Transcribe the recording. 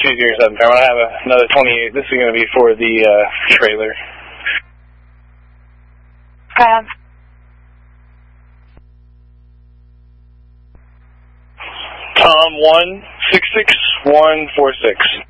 207. I want to have another 28. This is going to be for the trailer. Tom 166-146.